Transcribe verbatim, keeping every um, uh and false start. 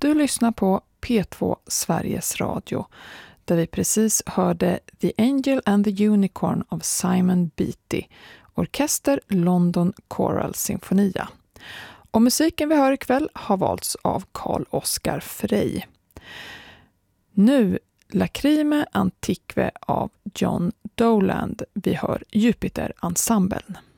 Du lyssnar på P två Sveriges Radio, där vi precis hörde The Angel and the Unicorn av Simon Beatty, orkester London Choral Sinfonia. Och musiken vi hör ikväll har valts av Carl Oskar Frey. Nu Lacrime Antiqua av John Dowland. Vi hör Jupiter-ensemblen.